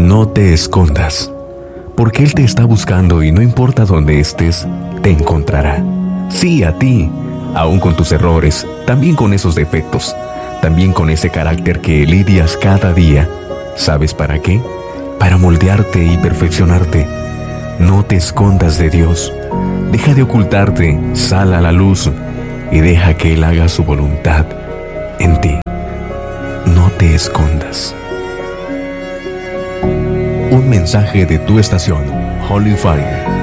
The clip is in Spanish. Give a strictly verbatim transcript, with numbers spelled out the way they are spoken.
No te escondas, porque Él te está buscando y no importa dónde estés, te encontrará. Sí, a ti, aún con tus errores, también con esos defectos, también con ese carácter que lidias cada día. ¿Sabes para qué? Para moldearte y perfeccionarte. No te escondas de Dios. Deja de ocultarte, sal a la luz y deja que Él haga su voluntad en ti. No te escondas. Un mensaje de tu estación, Holy Fire.